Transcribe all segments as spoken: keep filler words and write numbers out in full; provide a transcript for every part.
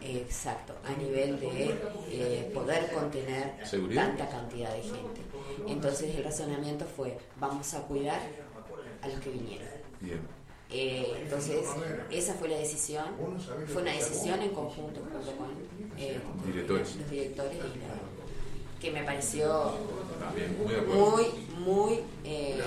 Exacto, a nivel de eh, poder contener ¿Seguridad? Tanta cantidad de gente. Entonces el razonamiento fue, vamos a cuidar a los que vinieron. Bien. Eh, entonces esa fue la decisión, fue una decisión en conjunto junto con eh, Directores. los directores y la, que me pareció También, muy de acuerdo. muy, muy eh,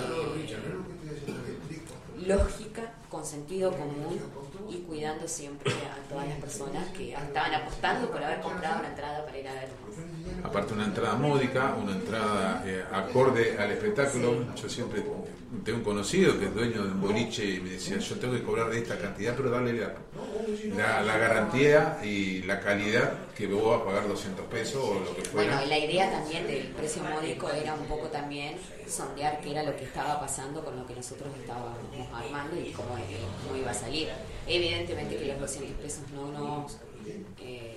lógica, con sentido común y cuidando siempre a todas las personas que estaban apostando por haber comprado una entrada para ir a vernos. Aparte una entrada módica, una entrada eh, acorde al espectáculo. Yo siempre tengo un conocido que es dueño de un boliche y me decía, yo tengo que cobrar de esta cantidad, pero darle la, la, la garantía y la calidad que vos vas a pagar doscientos pesos o lo que fuera. Bueno, y la idea también del precio módico era un poco también sondear qué era lo que estaba pasando con lo que nosotros estábamos armando y cómo, cómo iba a salir. Evidentemente que los doscientos pesos no nos... Eh,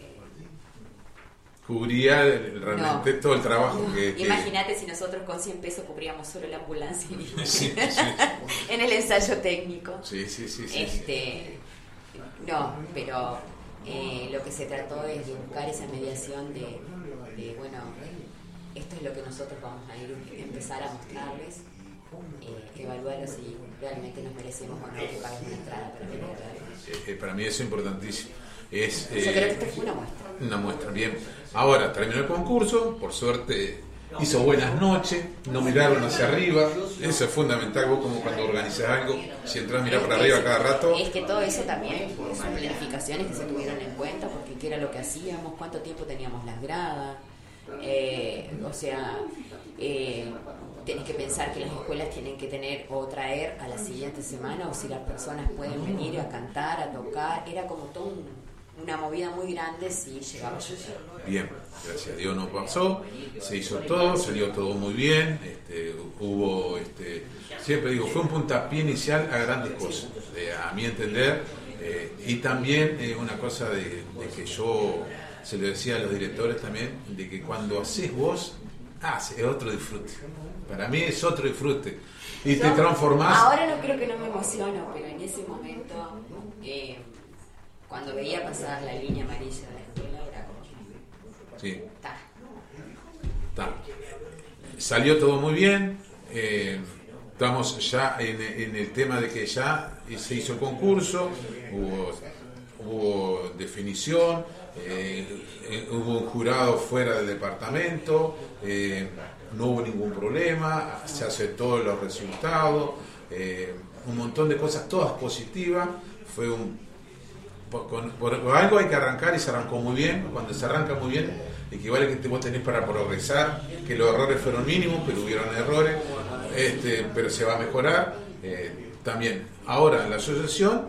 Cubría realmente no, todo el trabajo no. que... que... Imagínate si nosotros con cien pesos cubríamos solo la ambulancia y sí, sí. en el ensayo técnico. Sí, sí, sí. sí este, sí. No, pero eh, lo que se trató es de buscar esa mediación de, de, bueno, esto es lo que nosotros vamos a ir a empezar a mostrarles, eh, evaluarlo si realmente nos merecemos o no que paguen una entrada para venir a vernos. Eh, eh, para mí eso es importantísimo. Es, Yo eh, creo que esto fue una muestra. Una muestra, bien. Ahora terminó el concurso, por suerte hizo buenas noches, no miraron hacia arriba, eso es fundamental. Vos como cuando organizás algo, si entras a mirar para arriba cada rato. Es que todo eso también son planificaciones que se tuvieron en cuenta, porque qué era lo que hacíamos, cuánto tiempo teníamos las gradas, eh, o sea, eh, tenés que pensar que las escuelas tienen que tener o traer a la siguiente semana, o si las personas pueden venir a cantar, a tocar, era como todo un... una movida muy grande si llegaba a suceder. Bien, gracias a Dios no pasó, se hizo todo, salió todo muy bien, este, hubo, este, siempre digo, fue un puntapié inicial a grandes cosas, eh, a mi entender, eh, y también eh, una cosa de, de que yo se lo decía a los directores también, de que cuando haces vos, ah, es otro disfrute, para mí es otro disfrute, y yo, te transformás. Ahora no creo que no me emociono, pero en ese momento... Eh, cuando veía pasar la línea amarilla de la escuela era como sí. Ta. Ta. Salió todo muy bien, eh, estamos ya en, en el tema de que ya se hizo el concurso, hubo, hubo definición, eh, hubo un jurado fuera del departamento, eh, no hubo ningún problema, se aceptó los resultados, eh, un montón de cosas, todas positivas. Fue un Por, por, por algo hay que arrancar y se arrancó muy bien. Cuando se arranca muy bien, equivale que vos tenés para progresar, que los errores fueron mínimos, pero hubieron errores, este, pero se va a mejorar. Eh, también, ahora la asociación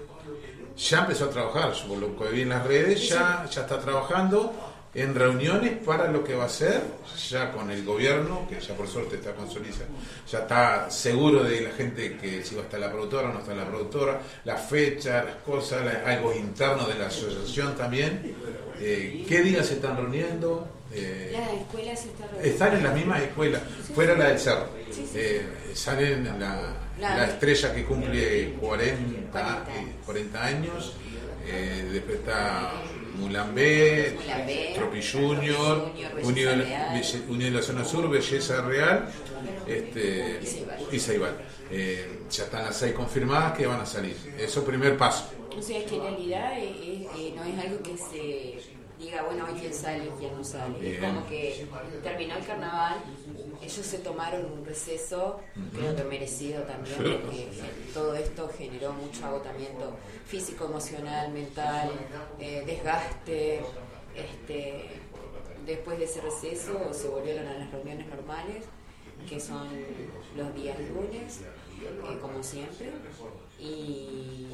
ya empezó a trabajar, yo por lo que vi en las redes, ya, ya está trabajando en reuniones para lo que va a ser, ya con el gobierno, que ya por suerte está consolidado, ya está seguro de la gente que si va a estar la productora o no está la productora, la fecha, las cosas, la, algo interno de la asociación también. Eh, ¿Qué días se están reuniendo? Eh, la escuela se está reuniendo. Están en las mismas escuelas, sí, fuera la del Cerro. Sí, sí. Eh, salen la, la, la estrella que cumple cuarenta, cuarenta años, eh, después está Mulambé, Tropi Junior, Unión, Unión de la Zona Sur, Belleza Real, este, y Ceibal. Eh, ya están las seis confirmadas que van a salir. Eso es primer paso. O sea, es que en realidad es, es, eh, no es algo que se diga, bueno, hoy quién sale y quién no sale. Bien. Es como que terminó el carnaval, ellos se tomaron un receso, uh-huh. creo que merecido también, porque todo esto generó mucho agotamiento físico, emocional, mental, eh, desgaste. Este, después de ese receso se volvieron a las reuniones normales, que son los días lunes, eh, como siempre, y...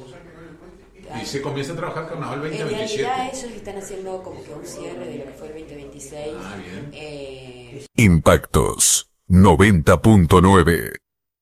Y se comienza a trabajar carnaval veinte veintisiete. En realidad ellos están haciendo como que un cierre de lo que fue el veinte veintiséis. Ah, bien. Eh, Impactos noventa punto nueve.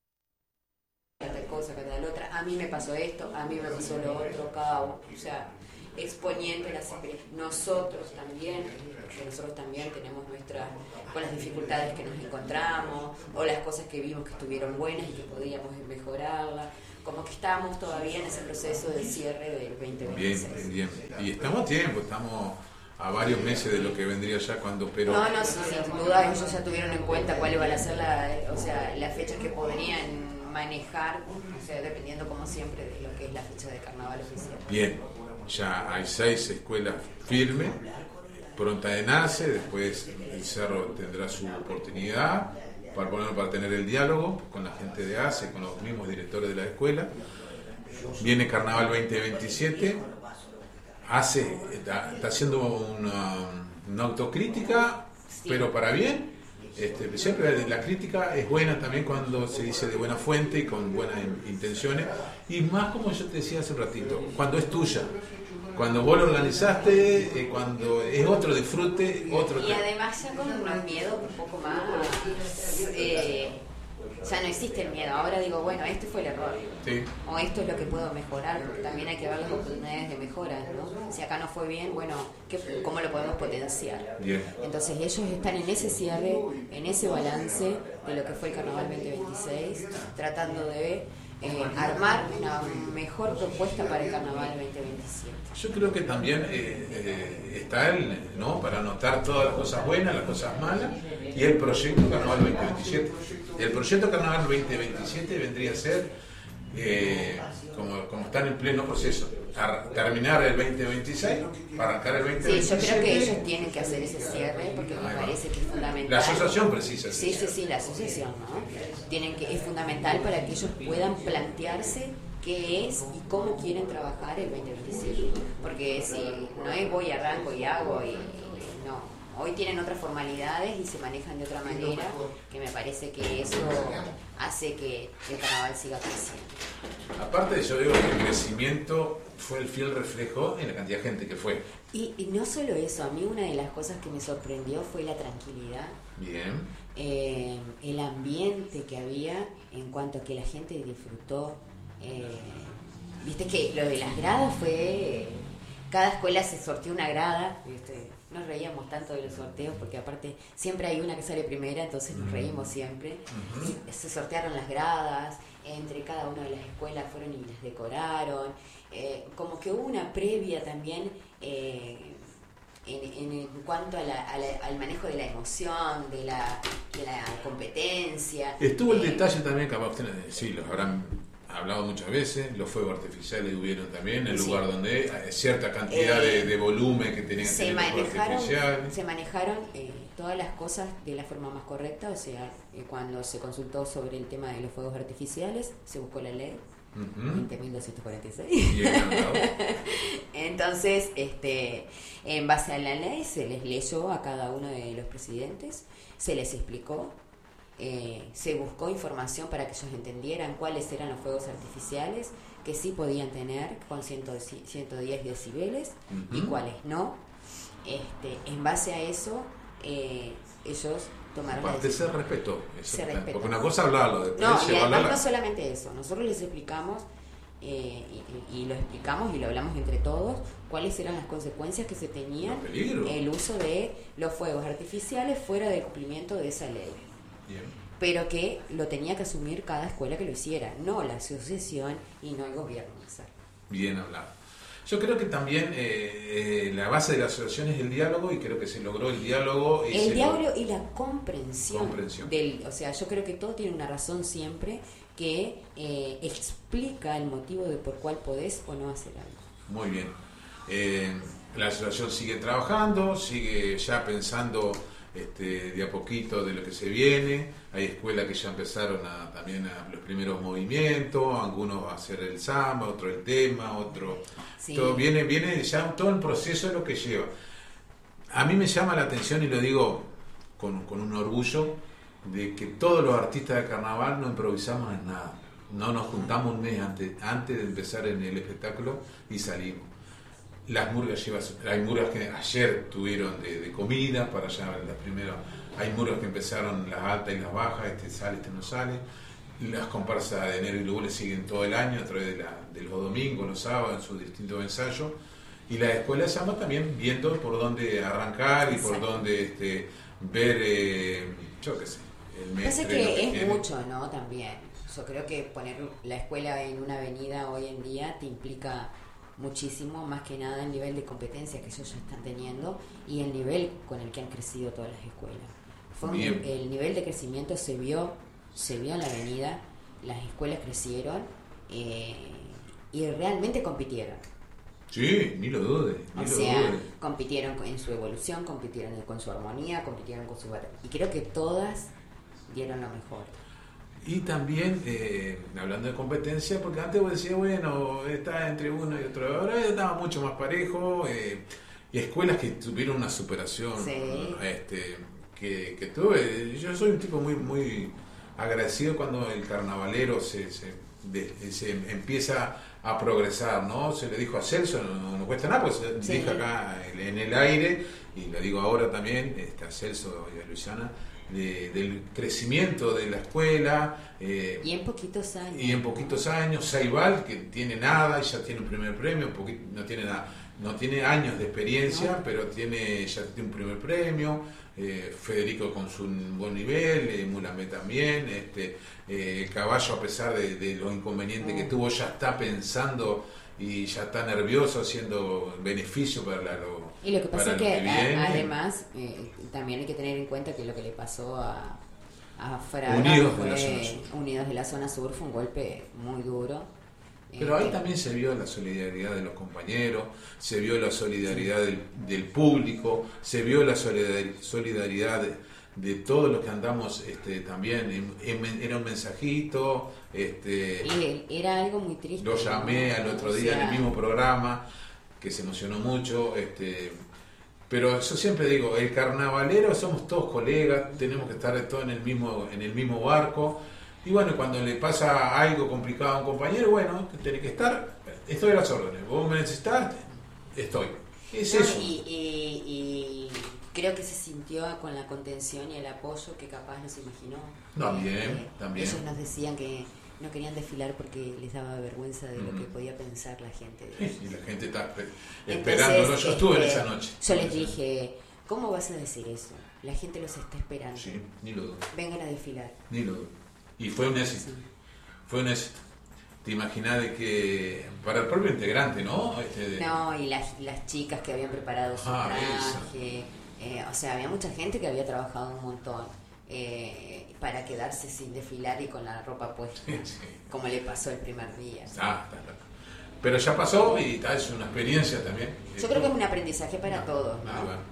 Cada cosa, cada otra. A mí me pasó esto, a mí me pasó lo otro, cada uno. O sea, exponiendo las experiencias. Nosotros también, porque nosotros también tenemos nuestras, con las dificultades que nos encontramos, o las cosas que vimos que estuvieron buenas y que podíamos mejorarlas. como que estábamos todavía en ese proceso de cierre del veinte veintiséis. Bien, bien. Y estamos a tiempo, estamos a varios meses de lo que vendría ya cuando, pero... No, no, sí, sin duda ellos ya tuvieron en cuenta cuál iba a ser la, o sea, las fechas que podrían manejar, o sea, dependiendo como siempre de lo que es la fecha de carnaval oficial. Bien, ya hay seis escuelas firmes, pronta de nace, después el Cerro tendrá su oportunidad para, poner, para tener el diálogo con la gente de A C E, con los mismos directores de la escuela. Viene Carnaval veinte veintisiete. Hace, está, está haciendo una, una autocrítica, sí, pero para bien. Este, siempre la crítica es buena también cuando se dice de buena fuente y con buenas intenciones, y más como yo te decía hace un ratito, cuando es tuya, cuando vos lo organizaste, eh, cuando es otro disfrute, otro... Y además ya con un miedo un poco más... Eh, ya no existe el miedo, ahora digo, bueno, este fue el error, sí, o esto es lo que puedo mejorar, porque también hay que ver las oportunidades de mejora, ¿no? Si acá no fue bien, bueno, ¿qué, ¿cómo lo podemos potenciar? Bien. Entonces ellos están en ese cierre, en ese balance de lo que fue el Carnaval veinte veintiséis, tratando de eh, armar una mejor propuesta para el Carnaval veinte veintisiete. Yo creo que también eh, eh, está el, ¿no?, para anotar todas las cosas buenas, las cosas malas, y el proyecto Carnaval veinte veintisiete. El proyecto Carnaval veinte veintisiete vendría a ser, eh, como, como están en pleno proceso, a terminar el veinte veintiséis para arrancar el veinte veintisiete. Sí, yo creo que ellos tienen que hacer ese cierre porque me parece que es fundamental. La asociación precisa. Sí, sí, sí, la asociación, ¿no? Tienen que, es fundamental para que ellos puedan plantearse qué es y cómo quieren trabajar el veinte veintisiete. Porque si no es voy, arranco y hago y, y no. Hoy tienen otras formalidades y se manejan de otra manera, que me parece que eso hace que el carnaval siga creciendo. Aparte, yo digo que el crecimiento fue el fiel reflejo en la cantidad de gente que fue. Y, y no solo eso, a mí una de las cosas que me sorprendió fue la tranquilidad. Bien. Eh, el ambiente que había en cuanto a que la gente disfrutó. Eh, Viste que lo de las gradas fue... Cada escuela se sorteó una grada, ¿viste? Nos reíamos tanto de los sorteos porque aparte siempre hay una que sale primera, entonces nos reímos siempre. Uh-huh. Se sortearon las gradas, entre cada una de las escuelas fueron y las decoraron. Eh, como que hubo una previa también eh, en, en, en cuanto a la, a la, al manejo de la emoción, de la, de la competencia. Estuvo el eh, detalle también, capaz ustedes sí, los habrán hablado muchas veces, los fuegos artificiales hubieron también, en el sí. lugar donde hay cierta cantidad eh, de, de volumen que tenían que tener los fuegos artificiales. Se manejaron eh, todas las cosas de la forma más correcta, o sea, eh, cuando se consultó sobre el tema de los fuegos artificiales, se buscó la ley uh-huh. veinte mil doscientos cuarenta y seis. Entonces, este, en base a la ley se les leyó a cada uno de los presidentes, se les explicó. Eh, se buscó información para que ellos entendieran cuáles eran los fuegos artificiales que sí podían tener con ciento diez decibeles uh-huh. y cuáles no. Este, en base a eso, eh, ellos tomaron Aparte la decisión. Se respetó. Eso, se respetó. Porque una cosa hablarlo de No, y además la... no solamente eso. Nosotros les explicamos eh, y, y lo explicamos y lo hablamos entre todos cuáles eran las consecuencias que se tenían el uso de los fuegos artificiales fuera del cumplimiento de esa ley. Bien. Pero que lo tenía que asumir cada escuela que lo hiciera, no la asociación y no el gobierno. Bien hablado. Yo creo que también eh, eh, la base de la asociación es el diálogo y creo que se logró el diálogo. Y el diálogo y la comprensión. comprensión. Del, o sea, yo creo que todo tiene una razón siempre que eh, explica el motivo de por cuál podés o no hacer algo. Muy bien. Eh, la asociación sigue trabajando, sigue ya pensando... Este, de a poquito de lo que se viene. Hay escuelas que ya empezaron a, también a los primeros movimientos, algunos va a hacer el samba, otro el tema, otro sí. todo viene, viene ya todo el proceso de lo que lleva. A mí me llama la atención y lo digo con, con un orgullo de que todos los artistas de carnaval no improvisamos en nada, no nos juntamos un mes antes, antes de empezar en el espectáculo y salimos. Las murgas llevan, hay murgas que ayer tuvieron de, de comida para allá las primeras, hay murgas que empezaron las altas y las bajas, este sale, este no sale. Las comparsas de enero y lunes siguen todo el año a través de, la, de los domingos, los sábados, en sus distintos ensayos. Y la escuela de samba también viendo por dónde arrancar y por Exacto. dónde este, ver, eh, yo qué sé, el maestro. Pasa que es tiene. mucho, ¿no? También. yo creo que poner la escuela en una avenida hoy en día te implica muchísimo, más que nada el nivel de competencia que ellos ya están teniendo y el nivel con el que han crecido todas las escuelas. Fue un, el nivel de crecimiento se vio, se vio en la avenida, las escuelas crecieron eh, y realmente compitieron. Sí, ni lo dudes. O sea, dude. compitieron en su evolución, compitieron con su armonía, compitieron con su batalla. Y creo que todas dieron lo mejor. Y también, eh, hablando de competencia, porque antes vos decías, bueno, está entre uno y otro, ahora estaba mucho más parejo, eh, y escuelas que tuvieron una superación, sí. este, que, que tuve. Yo soy un tipo muy muy agradecido cuando el carnavalero se, se, de, se empieza a progresar, ¿no? Se le dijo a Celso, no, no cuesta nada, pues se sí. dijo acá en el aire, y lo digo ahora también, este, a Celso y a Luciana, De, del crecimiento de la escuela eh, y en poquitos años y en poquitos años Saibal, que tiene nada y ya tiene un primer premio, un poquito, no tiene nada, no tiene años de experiencia, no. pero tiene ya tiene un primer premio, eh, Federico con su buen nivel, eh, Mulamé también, este eh, Caballo, a pesar de, de los inconvenientes no. que tuvo, ya está pensando y ya está nervioso, haciendo beneficio para la, lo, y lo que pasa es que, que a, además eh, también hay que tener en cuenta que lo que le pasó a, a Fraga Unidos, fue, de la zona sur. Unidos de la Zona Sur fue un golpe muy duro. Pero ahí también se vio la solidaridad de los compañeros, se vio la solidaridad del, del público, se vio la solidaridad de, de todos los que andamos este, también, en, en, era un mensajito. Este, y era algo muy triste. Lo llamé al otro día o sea, en el mismo programa, que se emocionó mucho. Este, pero yo siempre digo, el carnavalero somos todos colegas, tenemos que estar todos en el mismo, en el mismo barco. Y bueno, cuando le pasa algo complicado a un compañero, bueno, tenés que estar, estoy a las órdenes. Vos me necesitas, estoy. Es no, eso. Y, y, y creo que se sintió con la contención y el apoyo que capaz no se imaginó. También, eh, también. Ellos nos decían que no querían desfilar porque les daba vergüenza de lo que podía pensar la gente. De sí, y la gente está esperándolo. Yo este, estuve en esa noche. Yo les dije, ¿cómo vas a decir eso? La gente los está esperando. Sí, ni lo dudo. Vengan a desfilar. Ni lo dudo. Y fue un éxito. Sí. Fue un éxito. Te imaginás de que para el propio integrante, ¿no? Este de... No, y las, las chicas que habían preparado su ah, traje. Eh, o sea, había mucha gente que había trabajado un montón eh, para quedarse sin desfilar y con la ropa puesta, sí, sí. como le pasó el primer día. Ah, está, está. Pero ya pasó y está, es una experiencia también. Yo creo que es un aprendizaje para no, todos, ¿no? Nada.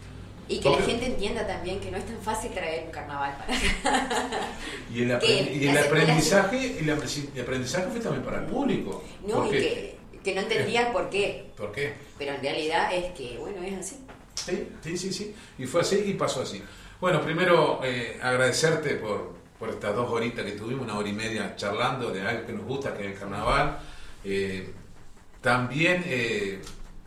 Y que Porque... la gente entienda también que no es tan fácil traer un carnaval para acá. Y el, aprend... y el aprendizaje el aprendizaje fue también para el público. No, y que, que no entendían por qué. ¿Por qué? Pero en realidad es que, bueno, es así. Sí, sí, sí, sí. Y fue así y pasó así. Bueno, primero eh, agradecerte por, por estas dos horitas que tuvimos, una hora y media charlando de algo que nos gusta, que es el carnaval. Eh, también... Eh,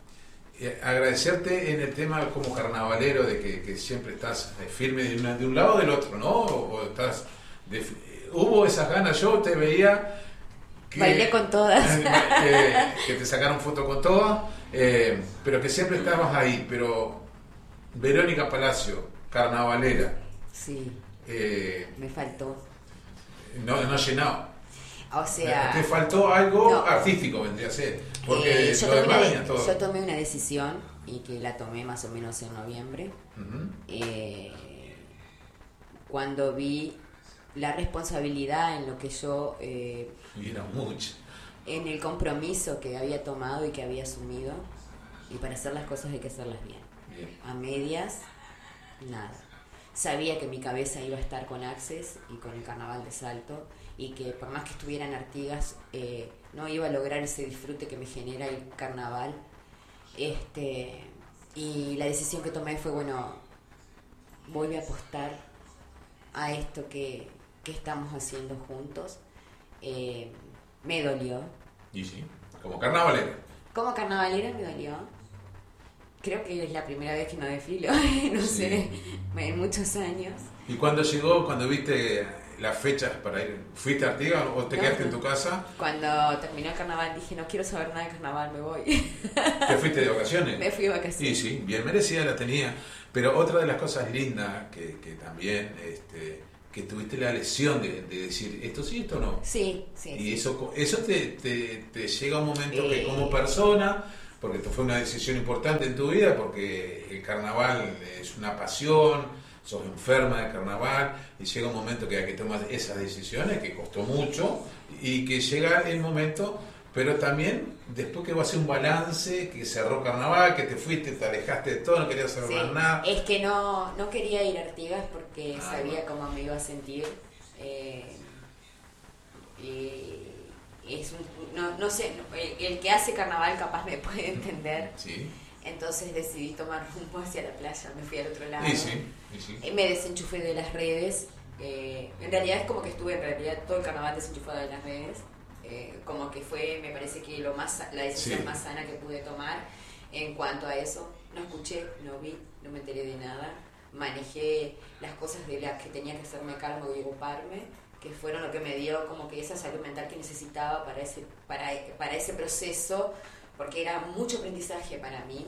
agradecerte en el tema como carnavalero de que, que siempre estás firme de, una, de un lado o del otro, ¿no? O, o estás de, hubo esas ganas, yo te veía que, bailé con todas que, que te sacaron foto con todas, eh, pero que siempre estabas ahí. Pero Verónica Palacio, carnavalera, sí, eh, me faltó, no, no llenado. O sea, te faltó algo no, artístico, vendría a ser, porque eh, yo, lo tomé demás una, venía todo. Yo tomé una decisión y que la tomé más o menos en noviembre, uh-huh. eh, cuando vi la responsabilidad en lo que yo eh, y era mucho en el compromiso que había tomado y que había asumido, y para hacer las cosas hay que hacerlas bien, bien. A medias nada. Sabía que mi cabeza iba a estar con Access y con el Carnaval de Salto, y que por más que estuviera en Artigas eh, no iba a lograr ese disfrute que me genera el carnaval. Este, y la decisión que tomé fue, bueno, voy a apostar a esto que, que estamos haciendo juntos. Eh, me dolió. Y sí, como carnavalera. Como carnavalera me dolió. Creo que es la primera vez que no desfilo, no sí. sé, en muchos años. ¿Y cuando llegó, cuando viste las fechas para ir, fuiste a Artigas o te no, quedaste no. en tu casa? Cuando terminó el carnaval dije, no quiero saber nada de carnaval, me voy. ¿Te fuiste de vacaciones? Me fui de vacaciones. Sí, sí, bien merecida la tenía. Pero otra de las cosas lindas que, que también este, que tuviste la lesión de, de decir esto sí, esto no. Sí, sí. Y sí. eso, eso te, te, te llega a un momento que Eh. como persona, porque esto fue una decisión importante en tu vida, porque el carnaval es una pasión, sos enferma de carnaval, y llega un momento que hay que tomar esas decisiones, que costó mucho, y que llega el momento, pero también después que va a hacer un balance, que cerró carnaval, que te fuiste, te alejaste de todo, no querías saber Sí, más nada. es que no, no quería ir a Artigas porque Ah, sabía bueno. cómo me iba a sentir. Eh, y es un- no, no sé, el, el que hace carnaval capaz me puede entender. Sí, Entonces decidí tomar rumbo hacia la playa, me fui al otro lado. y sí, y sí. Eh, Me desenchufé de las redes. Eh, en realidad es como que estuve en realidad todo el carnaval desenchufada de las redes. Eh, como que fue, me parece que lo más la decisión Sí. más sana que pude tomar en cuanto a eso. No escuché, no vi, no me enteré de nada. Manejé las cosas de las que tenía que hacerme cargo y ocuparme, que fueron lo que me dio como que esa salud mental que necesitaba para ese, para, para ese proceso, porque era mucho aprendizaje para mí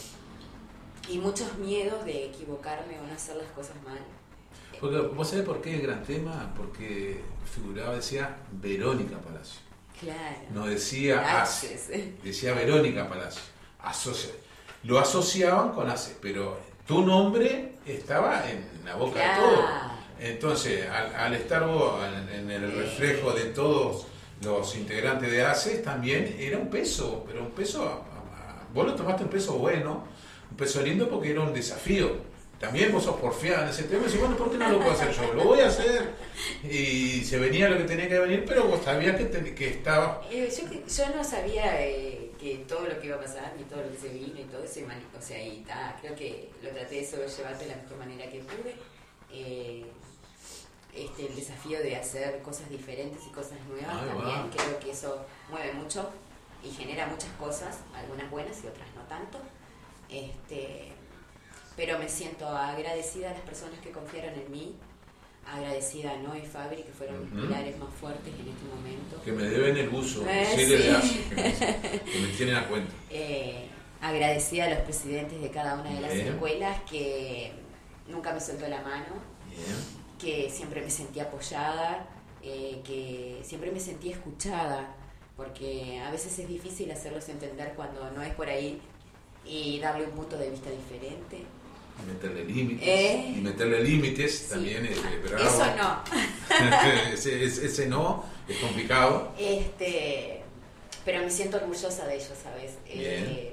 y muchos miedos de equivocarme o no hacer las cosas mal. Porque, ¿vos sabés por qué el gran tema? Porque figuraba, decía Verónica Palacio. Claro. No decía Gracias. Ace, decía Verónica Palacio. Asocia, lo asociaban con Ace, pero tu nombre estaba en la boca Claro. de todos. Entonces, al, al estar vos en, en el reflejo de todos los integrantes de Ace, también era un peso, pero un peso, a- a- vos lo tomaste un peso bueno, un peso lindo porque era un desafío. También vos sos porfiada en ese tema y decís, bueno, ¿por qué no lo puedo hacer yo? Lo voy a hacer. Y se venía lo que tenía que venir, pero vos sabías que, te- que estaba... Eh, yo, que- yo no sabía eh, que todo lo que iba a pasar, ni todo lo que se vino y todo eso, y mani- o sea, y ta, creo que lo traté de sobrellevar de la mejor manera que pude. Eh, este, el desafío de hacer cosas diferentes y cosas nuevas Ahí también, va. creo que eso mueve mucho y genera muchas cosas, algunas buenas y otras no tanto. Este, pero me siento agradecida a las personas que confiaron en mí, agradecida a Noé y Fabri, que fueron mis Ujú. pilares más fuertes en este momento. Que me deben el uso, Eh, sí, sí. de Ace, que, me, que me tienen a cuenta. Eh, agradecida a los presidentes de cada una de las Bien. escuelas que nunca me soltó la mano, Bien. que siempre me sentí apoyada, eh, que siempre me sentí escuchada, porque a veces es difícil hacerlos entender cuando no es por ahí y darle un punto de vista diferente. Y meterle límites. Eh. Y meterle límites Sí. también es eh, bravo. Eso no. ese, ese, ese no es complicado. Este, pero me siento orgullosa de ellos, ¿sabes? Bien. Eh,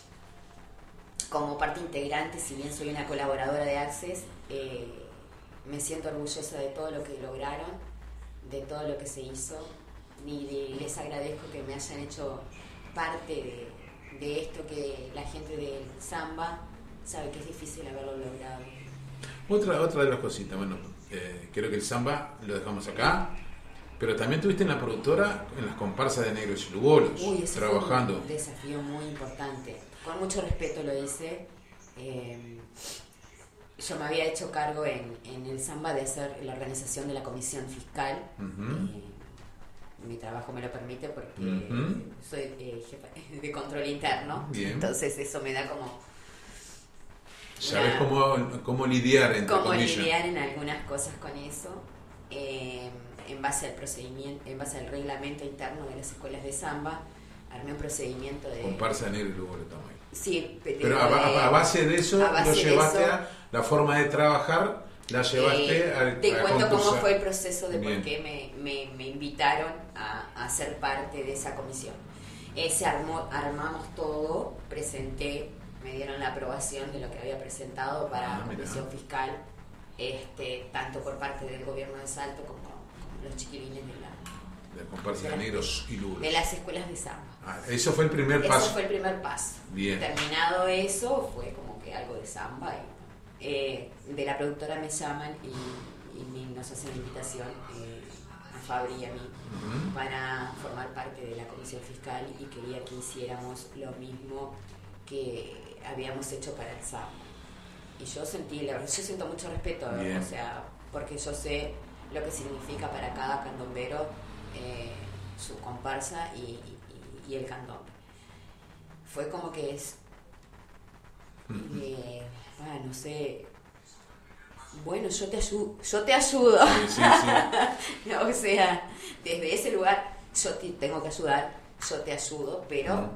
como parte integrante, si bien soy una colaboradora de Access, eh, me siento orgullosa de todo lo que lograron, de todo lo que se hizo, y de- les agradezco que me hayan hecho parte de, de esto que la gente del samba sabe que es difícil haberlo logrado. Otra, otra de las cositas, bueno, eh, creo que el samba lo dejamos acá, pero también tuviste en la productora en las comparsas de Negros y Lugolos, Uy, ese trabajando. fue un desafío muy importante. Con mucho respeto lo hice. Eh, yo me había hecho cargo en, en el samba de hacer la organización de la comisión fiscal. Ujú. Eh, mi trabajo me lo permite porque Ujú. soy eh, jefa de control interno. Bien. Entonces eso me da como Sabes una- cómo, cómo lidiar, entre cómo comillas. lidiar en algunas cosas con eso. Eh, en base al procedimiento, en base al reglamento interno de las escuelas de samba, armé un procedimiento de... Comparsa de Negros y Lugolos también. Sí, Pero a, a- a base de eso a base lo de llevaste eso, a la forma de trabar, la llevaste eh, al te a cuento cómo concursar. fue el proceso de Bien. por qué me, me, me invitaron a, a ser parte de esa comisión. Eh, se armó, armamos todo, presenté, me dieron la aprobación de lo que había presentado para Ah, la mirá. comisión fiscal, este, tanto por parte del gobierno de Salto como, como los chiquilines de, la, La comparsa de de la- Negros y Lugolos. de las escuelas de samba. Ah, eso fue el primer Ese paso. fue el primer paso. Bien. Terminado eso, fue como que algo de samba. Y, eh, de la productora me llaman y, y me- nos hacen la invitación eh, a Fabri y a mí Ujú. para formar parte de la comisión fiscal y quería que hiciéramos lo mismo que habíamos hecho para el samba. Y yo sentí, la verdad, yo siento mucho respeto, Bien. o sea, porque yo sé lo que significa para cada candombero eh, su comparsa y, y- y el candombe. Fue como que es, Ujú. eh, ah, no sé, Bueno, yo te ayudo, yo te ayudo. Sí, sí, sí. O sea, desde ese lugar yo te tengo que ayudar, yo te ayudo, pero uh-huh.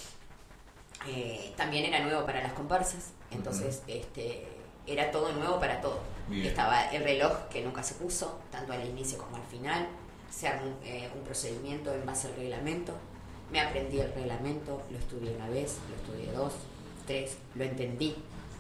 eh, también era nuevo para las comparsas, entonces uh-huh. este era todo nuevo para todo. Bien. Estaba el reloj que nunca se puso, tanto al inicio como al final, se armó eh, un procedimiento en base al reglamento, me aprendí el reglamento, lo estudié una vez, lo estudié dos, tres, lo entendí.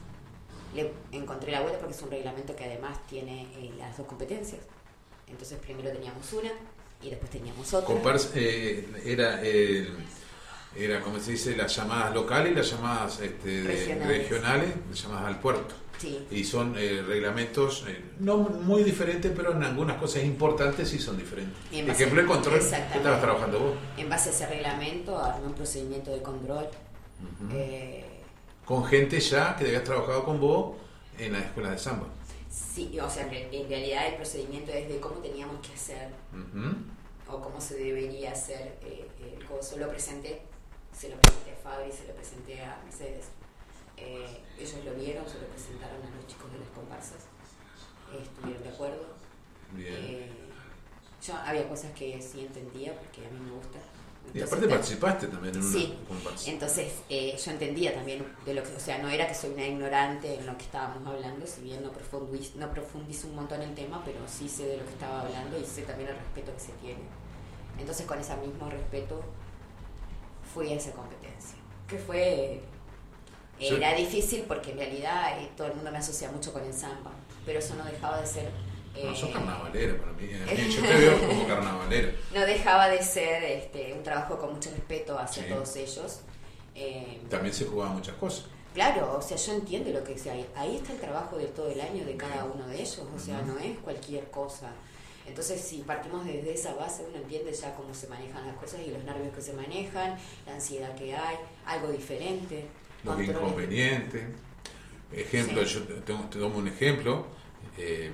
Le encontré la vuelta porque es un reglamento que además tiene eh, las dos competencias. Entonces primero teníamos una y después teníamos otra. Compars eh, era, eh, era, como se dice, las llamadas locales y las llamadas este, regionales. regionales, las llamadas al puerto. Sí. Y son eh, reglamentos eh, no muy diferentes, pero en algunas cosas importantes sí son diferentes. Por ejemplo, el control, ¿qué estabas trabajando vos? En base a ese reglamento, armé un procedimiento de control. Uh-huh. eh, Con gente ya que habías trabajado con vos en la escuela de samba. Sí, o sea, en realidad el procedimiento es de cómo teníamos que hacer uh-huh. o cómo se debería hacer eh, el coso. Lo presenté, se lo presenté a Fabri, se lo presenté a Mercedes. Eh, ellos lo vieron, se lo presentaron a los chicos de las comparsas. Eh, estuvieron de acuerdo. Bien. Eh, yo había cosas que sí entendía porque a mí me gusta. Entonces, y aparte te, participaste también en una sí, comparsa. Entonces eh, yo entendía también de lo que, o sea, no era que soy una ignorante en lo que estábamos hablando, si bien no profundizo, no profundizo un montón el tema, pero sí sé de lo que estaba hablando y sé también el respeto que se tiene. Entonces con ese mismo respeto fui a esa competencia, que fue eh, sí. Era difícil porque en realidad eh, todo el mundo me asocia mucho con el samba, pero eso no dejaba de ser Eh, no, sos carnavalera para mí. Yo te veo como carnavalera. No dejaba de ser este, un trabajo con mucho respeto hacia sí. todos ellos. Eh, También se jugaban muchas cosas. Claro, o sea, yo entiendo lo que sea. Ahí está el trabajo de todo el año de cada uno de ellos. O sea, uh-huh. no es cualquier cosa. Entonces, si partimos desde esa base, uno entiende ya cómo se manejan las cosas y los nervios que se manejan, la ansiedad que hay, algo diferente. Los inconvenientes. Ejemplo, sí. yo te, te tomo un ejemplo. Eh,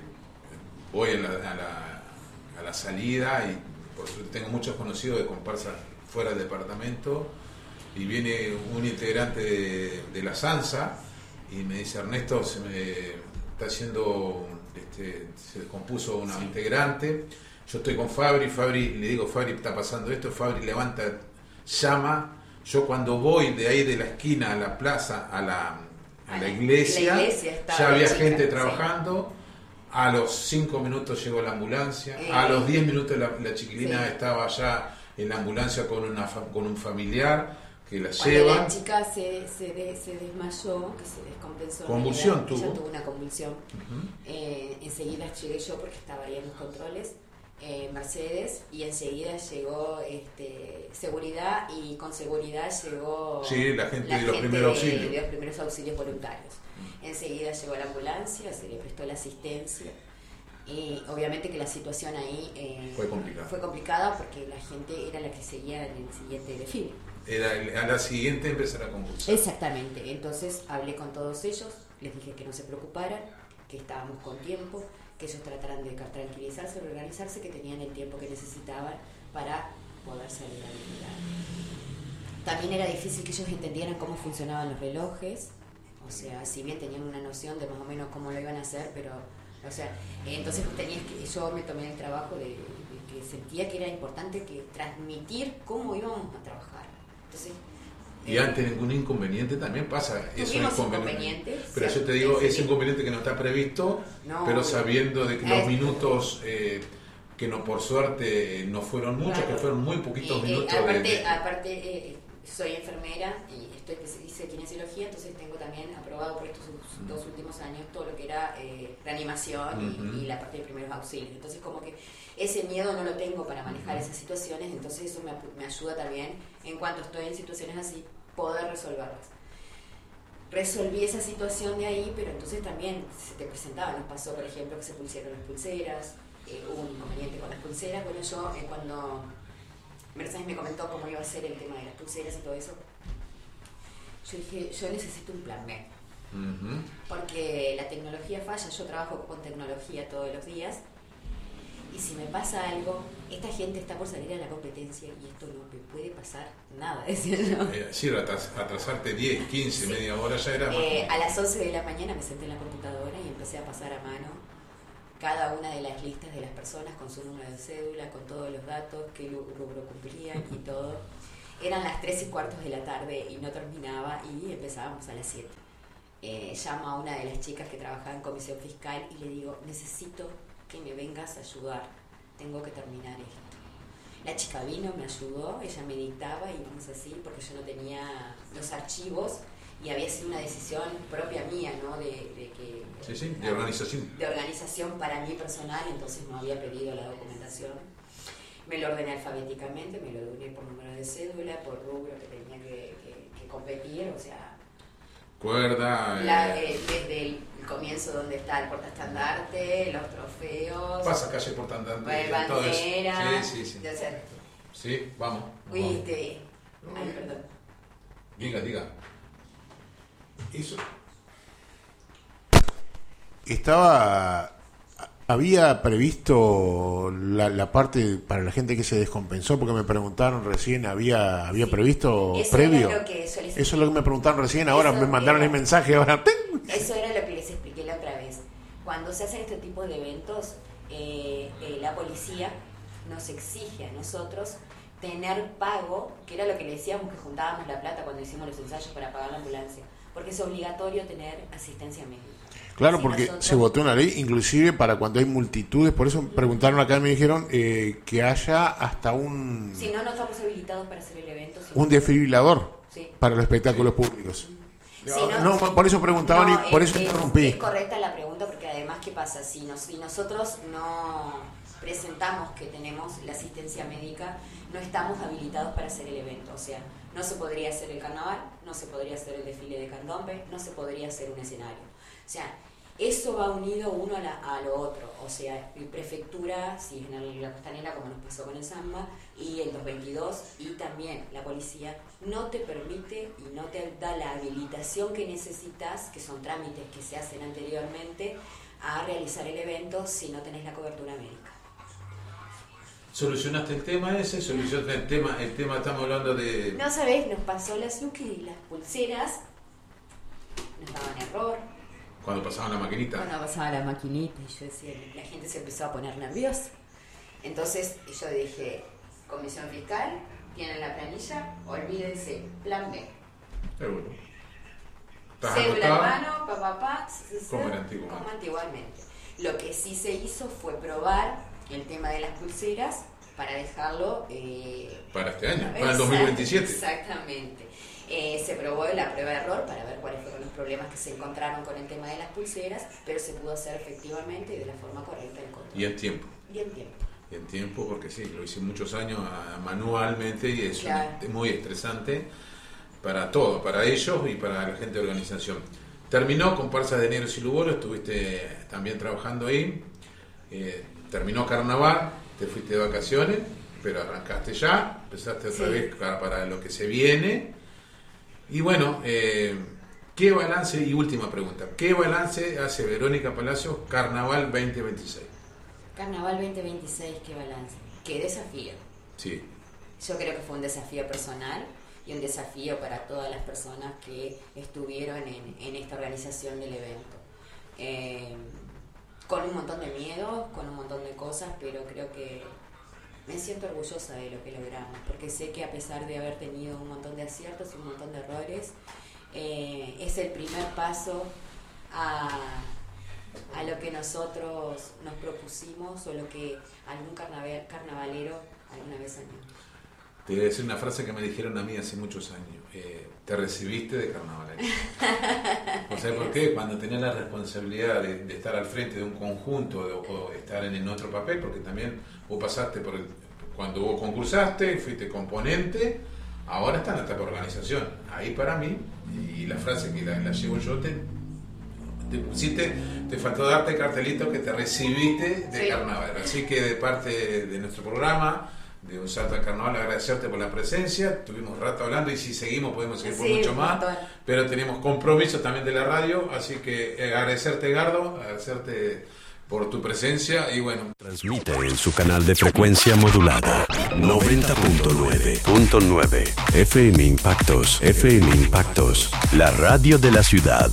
voy a la, a, la, a la salida y por suerte tengo muchos conocidos de comparsas fuera del departamento y viene un integrante de, de la Sansa y me dice: Ernesto, se me está haciendo este, se descompuso una sí. integrante, yo estoy con Fabri, Fabri le digo: Fabri, está pasando esto, Fabri levanta, llama, yo cuando voy de ahí de la esquina a la plaza a la, a la iglesia, la iglesia ya había chica, gente sí. trabajando. A los cinco minutos llegó la ambulancia, eh, a los diez minutos la, la chiquilina sí. estaba ya en la ambulancia con una con un familiar que la Cuando lleva. La chica se, se, de, se desmayó, que se descompensó. Convulsión ella, tuvo. Ella tuvo una convulsión. Uh-huh. Eh, enseguida llegué yo porque estaba ahí en los controles, eh, Mercedes, y enseguida llegó este, seguridad y con seguridad llegó sí, la gente la de los gente primeros auxilios. De los primeros auxilios voluntarios. Enseguida llegó la ambulancia, se le prestó la asistencia y obviamente que la situación ahí eh, fue complicada. Fue complicada porque la gente era la que seguía en el siguiente desfile. Era a la siguiente empezar a concursar. Exactamente, entonces hablé con todos ellos, les dije que no se preocuparan, que estábamos con tiempo, que ellos trataran de tranquilizarse, organizarse, que tenían el tiempo que necesitaban para poder salir a desfilar. También era difícil que ellos entendieran cómo funcionaban los relojes. O sea, si bien tenían una noción de más o menos cómo lo iban a hacer, pero, o sea, eh, entonces tenías que, yo me tomé el trabajo de, de que sentía que era importante que transmitir cómo íbamos a trabajar. Entonces, y eh, ante ningún inconveniente también pasa eso inconveniente. Pero yo te digo, ese inconveniente que no está previsto, no, pero sabiendo de que los es, minutos eh, que no por suerte no fueron muchos, claro. que fueron muy poquitos eh, minutos. Eh, aparte, de, de... aparte eh, soy enfermera y estoy hice kinesiología, entonces tengo también aprobado por estos uh-huh. dos últimos años todo lo que era eh, reanimación uh-huh. y, y la parte de primeros auxilios. Entonces como que ese miedo no lo tengo para manejar uh-huh. esas situaciones, entonces eso me, me ayuda también en cuanto estoy en situaciones así, poder resolverlas. Resolví esa situación de ahí, pero entonces también se te presentaba, nos pasó por ejemplo que se pusieron las pulseras, eh, hubo un inconveniente con las pulseras. Bueno, yo eh, cuando Mercedes me comentó cómo iba a ser el tema de las pulseras y todo eso, yo dije, yo necesito un plan B. Uh-huh. Porque la tecnología falla, yo trabajo con tecnología todos los días y si me pasa algo, esta gente está por salir a la competencia y esto no me puede pasar nada, decía yo. Eh, sí, atras, atrasarte diez, quince, sí. media hora ya era... Eh, a las once de la mañana me senté en la computadora y empecé a pasar a mano cada una de las listas de las personas con su número de cédula, con todos los datos, qué rubro cumplían y todo. Eran las tres y cuartos de la tarde y no terminaba y empezábamos a las siete. Eh, llamo a una de las chicas que trabajaba en comisión fiscal y le digo, necesito que me vengas a ayudar, tengo que terminar esto. La chica vino, me ayudó, ella me dictaba y vamos así porque yo no tenía los archivos y había sido una decisión propia mía, ¿no? De, de que sí, sí, de organización. De organización para mí personal, entonces no había pedido la documentación. Me lo ordené alfabéticamente, me lo ordené por número de cédula, por rubro que tenía que, que, que competir, o sea... Cuerda... La, eh, eh, desde el comienzo donde está el portaestandarte, los trofeos... Pasa calle portaestandarte, bandera, todo eso. Sí, sí, sí. De hacer, sí, vamos. Uy, vamos. este... Ay, perdón. Diga, diga. Eso. Estaba... ¿Había previsto la, la parte para la gente que se descompensó? Porque me preguntaron recién, ¿había había sí. previsto Eso previo? Era lo que eso, eso es lo que me preguntaron recién, ahora eso me mandaron era, el mensaje, ahora... ¡ting! Eso era lo que les expliqué la otra vez. Cuando se hacen este tipo de eventos, eh, eh, la policía nos exige a nosotros tener pago, que era lo que le decíamos que juntábamos la plata cuando hicimos los ensayos para pagar la ambulancia, porque es obligatorio tener asistencia médica. Claro, si porque nosotros... se votó una ley, inclusive para cuando hay multitudes, por eso preguntaron acá y me dijeron eh, que haya hasta un... Si no, no estamos habilitados para hacer el evento. Si un desfibrilador sí. para los espectáculos sí. públicos. Sí, no, no, por eso preguntaban no, y por es, eso es, interrumpí. Es correcta la pregunta porque además, ¿qué pasa? Si, nos, si nosotros no presentamos que tenemos la asistencia médica, no estamos habilitados para hacer el evento. O sea, no se podría hacer el carnaval, no se podría hacer el desfile de candombe, no se podría hacer un escenario. O sea, eso va unido uno a, la, a lo otro, o sea, la prefectura, si es en la costanera como nos pasó con el samba, y el doscientos veintidós, y también la policía, no te permite y no te da la habilitación que necesitas, que son trámites que se hacen anteriormente, a realizar el evento si no tenés la cobertura médica. ¿Solucionaste el tema ese? ¿Solucionaste el tema? El tema estamos hablando de... No sabés, nos pasó la Zuki y las pulseras, nos daban error. Cuando pasaba la maquinita. Cuando pasaba la maquinita y yo decía, la gente se empezó a poner nerviosa. Entonces yo dije, comisión fiscal, tienen la planilla, olvídense, plan B. Seguro. Cédula en mano, papá, pa, como era antiguamente. Como antiguamente. Lo que sí se hizo fue probar el tema de las pulseras para dejarlo... Eh, para este año, para el dos mil veintisiete. Exactamente. Eh, se probó la prueba de error para ver cuáles fueron los problemas que se encontraron con el tema de las pulseras, pero se pudo hacer efectivamente y de la forma correcta el control. Y en tiempo. Y en tiempo. Y en tiempo, porque sí, lo hice muchos años a, manualmente y es claro. un, muy estresante para todo, para ellos y para la gente de organización. Terminó Comparsas de Negros y Lugolos, estuviste también trabajando ahí, eh, terminó Carnaval, te fuiste de vacaciones, pero arrancaste ya, empezaste otra sí. vez para, para lo que se viene. Y bueno, eh, ¿qué balance? Y última pregunta, ¿qué balance hace Verónica Palacios Carnaval veinte veintiséis? Carnaval veinte veintiséis, ¿qué balance? ¿Qué desafío? Sí. Yo creo que fue un desafío personal y un desafío para todas las personas que estuvieron en, en esta organización del evento. Eh, con un montón de miedos, con un montón de cosas, pero creo que me siento orgullosa de lo que logramos, porque sé que a pesar de haber tenido un montón de aciertos y un montón de errores, eh, es el primer paso a, a lo que nosotros nos propusimos o lo que algún carnaval, carnavalero alguna vez soñó. Te voy a decir una frase que me dijeron a mí hace muchos años. Eh, te recibiste de carnavalero. ¿O sea por qué? Cuando tenés la responsabilidad de, de estar al frente de un conjunto de, o estar en, en otro papel, porque también vos pasaste por el... Cuando vos concursaste, fuiste componente, ahora está en la etapa de organización. Ahí para mí, y la frase que la, la llevo yo, te, te pusiste, te faltó darte el cartelito que te recibiste de sí. carnaval. Así que de parte de, de nuestro programa... de Un Salto al Carnaval, agradecerte por la presencia. Tuvimos rato hablando y si seguimos podemos seguir por sí, mucho más, pero tenemos compromisos también de la radio, así que agradecerte, Gardo, agradecerte por tu presencia y bueno. Transmite en su canal de frecuencia modulada noventa punto nueve F M Impactos, F M Impactos, la radio de la ciudad.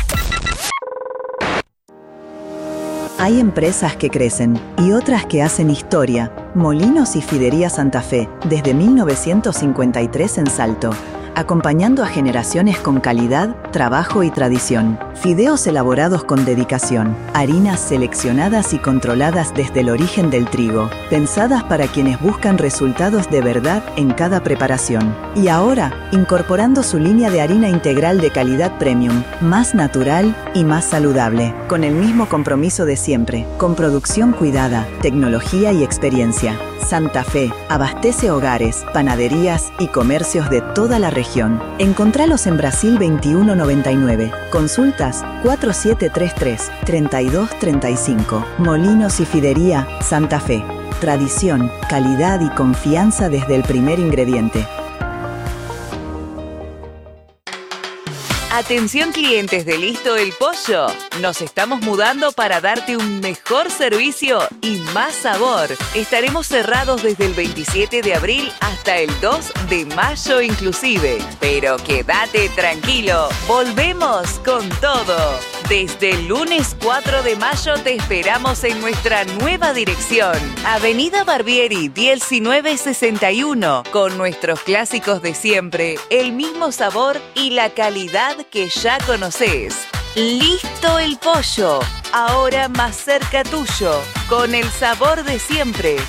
Hay empresas que crecen y otras que hacen historia. Molinos y Fidería Santa Fe, desde mil novecientos cincuenta y tres en Salto, acompañando a generaciones con calidad, trabajo y tradición. Fideos elaborados con dedicación, harinas seleccionadas y controladas desde el origen del trigo, pensadas para quienes buscan resultados de verdad en cada preparación. Y ahora, incorporando su línea de harina integral de calidad premium, más natural y más saludable, con el mismo compromiso de siempre, con producción cuidada, tecnología y experiencia. Santa Fe abastece hogares, panaderías y comercios de toda la región. Encontralos en Brasil veintiuno noventa y nueve. Consultas cuatro siete tres tres, tres dos tres cinco. Molinos y Fidería Santa Fe. Tradición, calidad y confianza desde el primer ingrediente. Atención clientes de Listo el Pollo, nos estamos mudando para darte un mejor servicio y más sabor. Estaremos cerrados desde el veintisiete de abril hasta el dos de mayo inclusive. Pero quédate tranquilo, volvemos con todo. Desde el lunes cuatro de mayo te esperamos en nuestra nueva dirección, Avenida Barbieri diecinueve sesenta y uno, con nuestros clásicos de siempre, el mismo sabor y la calidad que ya conoces. Listo el Pollo, ahora más cerca tuyo, con el sabor de siempre.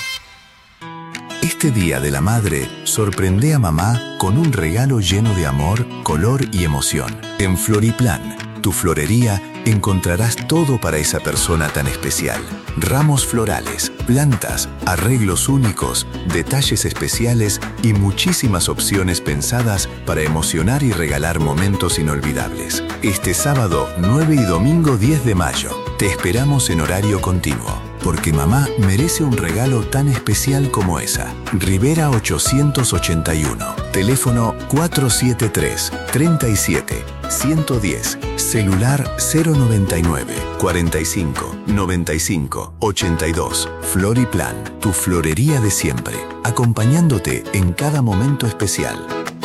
Este Día de la Madre, sorprende a mamá con un regalo lleno de amor, color y emoción. En Floriplan, tu florería, encontrarás todo para esa persona tan especial. Ramos florales, plantas, arreglos únicos, detalles especiales y muchísimas opciones pensadas para emocionar y regalar momentos inolvidables. Este sábado nueve y domingo diez de mayo, te esperamos en horario continuo, porque mamá merece un regalo tan especial como esa. Rivera ochocientos ochenta y uno, teléfono cuatro siete tres, tres siete, uno uno cero, celular cero noventa y nueve, cuarenta y cinco, noventa y cinco, ochenta y dos. Floriplan, tu florería de siempre, acompañándote en cada momento especial.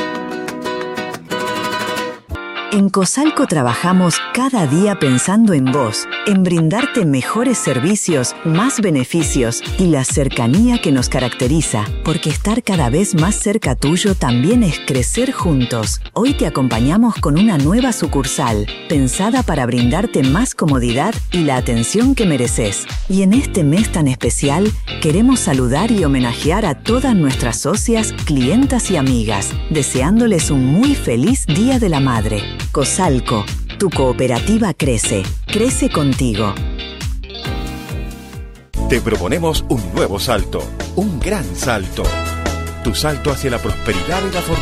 En Cosalco trabajamos cada día pensando en vos, en brindarte mejores servicios, más beneficios y la cercanía que nos caracteriza, porque estar cada vez más cerca tuyo también es crecer juntos. Hoy te acompañamos con una nueva sucursal, pensada para brindarte más comodidad y la atención que mereces. Y en este mes tan especial, queremos saludar y homenajear a todas nuestras socias, clientas y amigas, deseándoles un muy feliz Día de la Madre. Cosalco, tu cooperativa crece, crece contigo. Te proponemos un nuevo salto, un gran salto. Tu salto hacia la prosperidad y la fortuna.